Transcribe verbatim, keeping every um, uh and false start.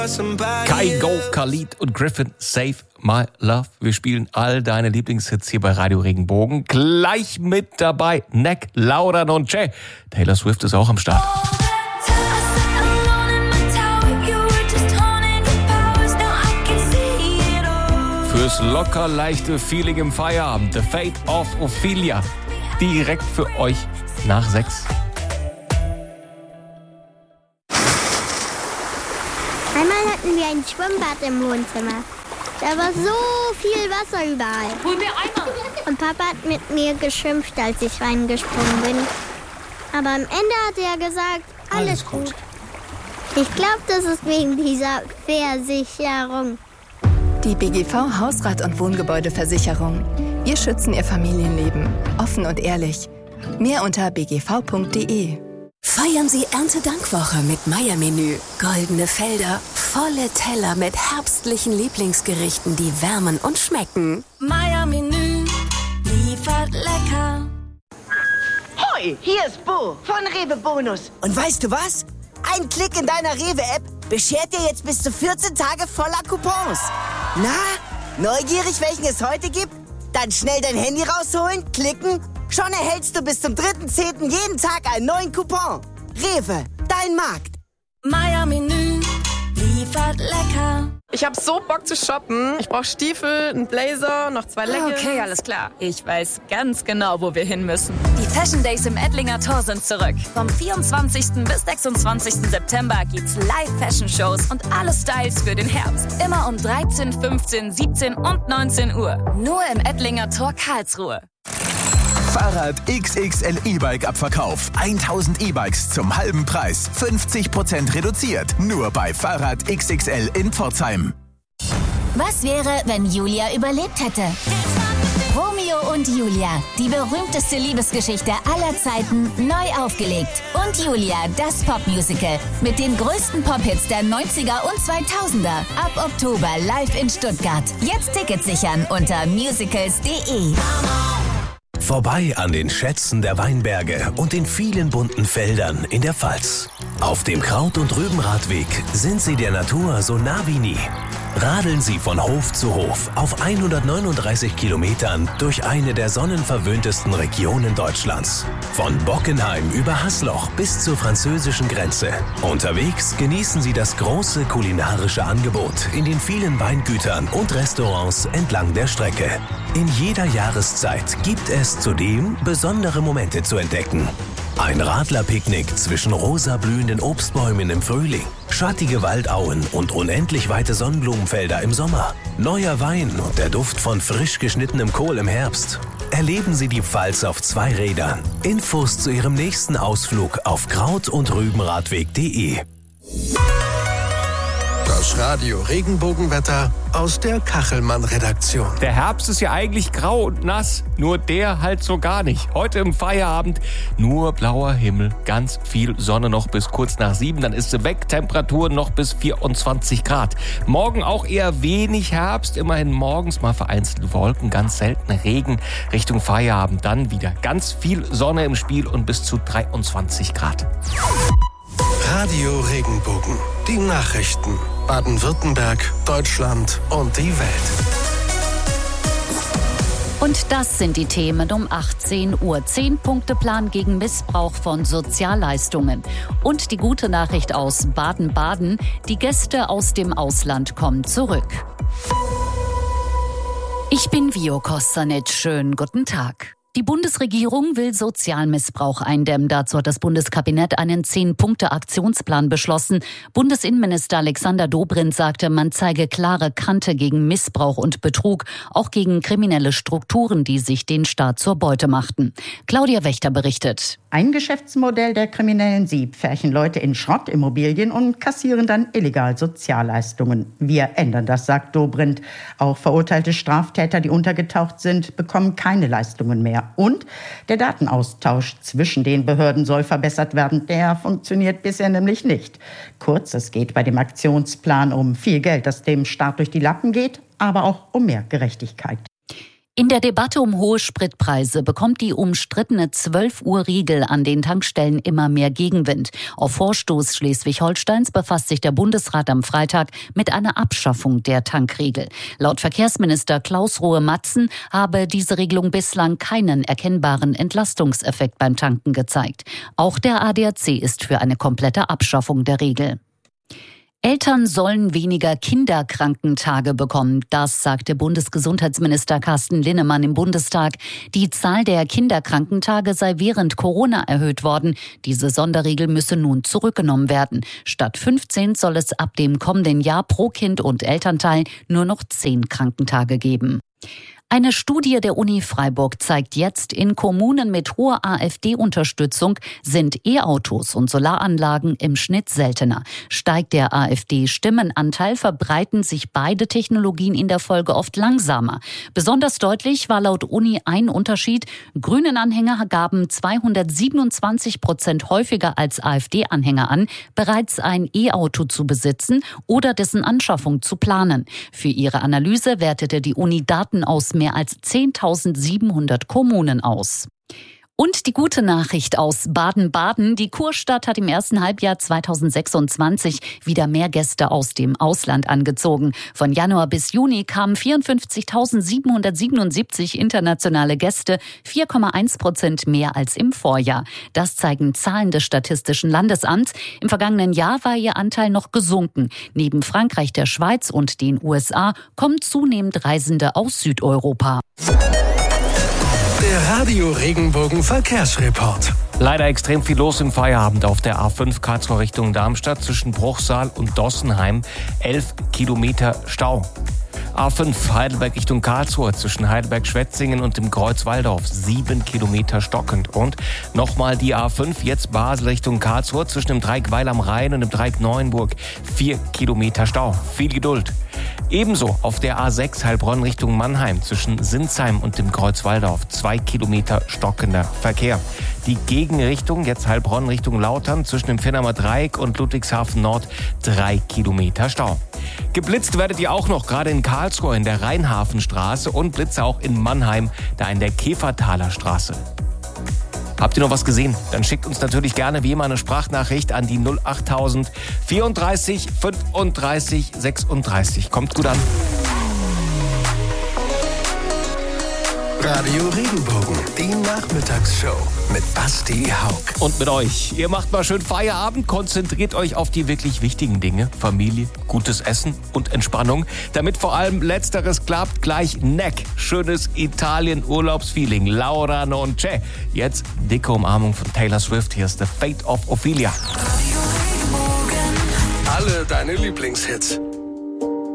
Kygo, Khalid und Griffin, Save My Love. Wir spielen all deine Lieblingshits hier bei Radio Regenbogen. Gleich mit dabei Neck, Laudan und Jay. Taylor Swift ist auch am Start. Fürs locker leichte Feeling im Feierabend, The Fate of Ophelia. Direkt für euch nach sechs. Einmal hatten wir ein Schwimmbad im Wohnzimmer. Da war so viel Wasser überall. Hol mir Eimer. Und Papa hat mit mir geschimpft, als ich reingesprungen bin. Aber am Ende hat er gesagt, alles, alles gut. gut. Ich glaube, das ist wegen dieser Versicherung. Die B G V Hausrat- und Wohngebäudeversicherung. Wir schützen Ihr Familienleben. Offen und ehrlich. Mehr unter b g v punkt d e. Feiern Sie Erntedankwoche mit Meier-Menü. Goldene Felder, volle Teller mit herbstlichen Lieblingsgerichten, die wärmen und schmecken. Meier-Menü liefert lecker. Hoi, hier ist Bo von Rewe Bonus. Und weißt du was? Ein Klick in deiner Rewe-App beschert dir jetzt bis zu vierzehn Tage voller Coupons. Na, neugierig, welchen es heute gibt? Dann schnell dein Handy rausholen, klicken. Schon erhältst du bis zum dritten zehnten jeden Tag einen neuen Coupon. Rewe, dein Markt. Meier-Menü liefert lecker. Ich hab so Bock zu shoppen. Ich brauch Stiefel, einen Blazer, noch zwei Leggings. Okay, alles klar. Ich weiß ganz genau, wo wir hin müssen. Die Fashion Days im Ettlinger Tor sind zurück. Vom vierundzwanzigsten bis sechsundzwanzigsten September gibt's Live-Fashion-Shows und alle Styles für den Herbst. Immer um dreizehn, fünfzehn, siebzehn und neunzehn Uhr. Nur im Ettlinger Tor Karlsruhe. Fahrrad X X L E-Bike Abverkauf. tausend E-Bikes zum halben Preis. fünfzig Prozent reduziert. Nur bei Fahrrad X X L in Pforzheim. Was wäre, wenn Julia überlebt hätte? Romeo und Julia, die berühmteste Liebesgeschichte aller Zeiten, neu aufgelegt. Und Julia, das Popmusical mit den größten Pop-Hits der neunziger und zweitausender. Ab Oktober live in Stuttgart. Jetzt Tickets sichern unter musicals punkt de. Vorbei an den Schätzen der Weinberge und den vielen bunten Feldern in der Pfalz. Auf dem Kraut- und Rübenradweg sind Sie der Natur so nah wie nie. Radeln Sie von Hof zu Hof auf hundertneununddreißig Kilometern durch eine der sonnenverwöhntesten Regionen Deutschlands. Von Bockenheim über Haßloch bis zur französischen Grenze. Unterwegs genießen Sie das große kulinarische Angebot in den vielen Weingütern und Restaurants entlang der Strecke. In jeder Jahreszeit gibt es zudem besondere Momente zu entdecken. Ein Radlerpicknick zwischen rosa blühenden Obstbäumen im Frühling, schattige Waldauen und unendlich weite Sonnenblumenfelder im Sommer, neuer Wein und der Duft von frisch geschnittenem Kohl im Herbst. Erleben Sie die Pfalz auf zwei Rädern. Infos zu Ihrem nächsten Ausflug auf kraut- und rübenradweg punkt de. Das Radio Regenbogenwetter aus der Kachelmann-Redaktion. Der Herbst ist ja eigentlich grau und nass, nur der halt so gar nicht. Heute im Feierabend nur blauer Himmel, ganz viel Sonne noch bis kurz nach sieben, dann ist sie weg, Temperaturen noch bis vierundzwanzig Grad. Morgen auch eher wenig Herbst, immerhin morgens mal vereinzelt Wolken, ganz selten Regen. Richtung Feierabend dann wieder ganz viel Sonne im Spiel und bis zu dreiundzwanzig Grad. Radio Regenbogen, die Nachrichten. Baden-Württemberg, Deutschland und die Welt. Und das sind die Themen um achtzehn Uhr. Zehn-Punkte-Plan gegen Missbrauch von Sozialleistungen. Und die gute Nachricht aus Baden-Baden. Die Gäste aus dem Ausland kommen zurück. Ich bin Vio Kostanic. Schönen guten Tag. Die Bundesregierung will Sozialmissbrauch eindämmen. Dazu hat das Bundeskabinett einen Zehn-Punkte-Aktionsplan beschlossen. Bundesinnenminister Alexander Dobrindt sagte, man zeige klare Kante gegen Missbrauch und Betrug, auch gegen kriminelle Strukturen, die sich den Staat zur Beute machten. Claudia Wächter berichtet. Ein Geschäftsmodell der Kriminellen. Sie pferchen Leute in Schrottimmobilien und kassieren dann illegal Sozialleistungen. Wir ändern das, sagt Dobrindt. Auch verurteilte Straftäter, die untergetaucht sind, bekommen keine Leistungen mehr. Und der Datenaustausch zwischen den Behörden soll verbessert werden. Der funktioniert bisher nämlich nicht. Kurz, es geht bei dem Aktionsplan um viel Geld, das dem Staat durch die Lappen geht, aber auch um mehr Gerechtigkeit. In der Debatte um hohe Spritpreise bekommt die umstrittene zwölf Uhr Regel an den Tankstellen immer mehr Gegenwind. Auf Vorstoß Schleswig-Holsteins befasst sich der Bundesrat am Freitag mit einer Abschaffung der Tankregel. Laut Verkehrsminister Klaus Rohe-Matzen habe diese Regelung bislang keinen erkennbaren Entlastungseffekt beim Tanken gezeigt. Auch der A D A C ist für eine komplette Abschaffung der Regel. Eltern sollen weniger Kinderkrankentage bekommen. Das sagte Bundesgesundheitsminister Carsten Linnemann im Bundestag. Die Zahl der Kinderkrankentage sei während Corona erhöht worden. Diese Sonderregel müsse nun zurückgenommen werden. Statt fünfzehn soll es ab dem kommenden Jahr pro Kind und Elternteil nur noch zehn Krankentage geben. Eine Studie der Uni Freiburg zeigt jetzt, in Kommunen mit hoher AfD-Unterstützung sind E-Autos und Solaranlagen im Schnitt seltener. Steigt der AfD-Stimmenanteil, verbreiten sich beide Technologien in der Folge oft langsamer. Besonders deutlich war laut Uni ein Unterschied. Grünen-Anhänger gaben zweihundertsiebenundzwanzig Prozent häufiger als AfD-Anhänger an, bereits ein E-Auto zu besitzen oder dessen Anschaffung zu planen. Für ihre Analyse wertete die Uni Daten aus mehr als zehntausendsiebenhundert Kommunen aus. Und die gute Nachricht aus Baden-Baden. Die Kurstadt hat im ersten Halbjahr zweitausendsechsundzwanzig wieder mehr Gäste aus dem Ausland angezogen. Von Januar bis Juni kamen vierundfünfzigtausendsiebenhundertsiebenundsiebzig internationale Gäste, vier Komma eins Prozent mehr als im Vorjahr. Das zeigen Zahlen des Statistischen Landesamts. Im vergangenen Jahr war ihr Anteil noch gesunken. Neben Frankreich, der Schweiz und den U S A kommen zunehmend Reisende aus Südeuropa. Der Radio Regenbogen Verkehrsreport. Leider extrem viel los im Feierabend auf der A fünf Karlsruhe Richtung Darmstadt zwischen Bruchsal und Dossenheim. elf Kilometer Stau. A fünf Heidelberg Richtung Karlsruhe zwischen Heidelberg-Schwetzingen und dem Kreuz Walldorf. sieben Kilometer stockend. Und nochmal die A fünf, jetzt Basel Richtung Karlsruhe zwischen dem Dreieck Weil am Rhein und dem Dreieck Neuenburg. vier Kilometer Stau. Viel Geduld. Ebenso auf der A sechs Heilbronn Richtung Mannheim zwischen Sinsheim und dem Kreuz Walldorf. zwei Kilometer stockender Verkehr. Die Gegenrichtung, jetzt Heilbronn Richtung Lautern zwischen dem Vinnheimer Dreieck und Ludwigshafen Nord. drei Kilometer Stau. Geblitzt werdet ihr auch noch, gerade in Karlsruhe in der Rheinhafenstraße und Blitze auch in Mannheim, da in der Käfertaler Straße. Habt ihr noch was gesehen? Dann schickt uns natürlich gerne wie immer eine Sprachnachricht an die null achttausend vierunddreißig fünfunddreißig sechsunddreißig. Kommt gut an. Radio Regenbogen, die Nachmittagsshow mit Basti Haug. Und mit euch. Ihr macht mal schön Feierabend, konzentriert euch auf die wirklich wichtigen Dinge. Familie, gutes Essen und Entspannung. Damit vor allem Letzteres klappt, gleich Neck. Schönes Italien-Urlaubsfeeling. Laura non c'è. Jetzt dicke Umarmung von Taylor Swift. Hier ist The Fate of Ophelia. Alle deine Lieblingshits.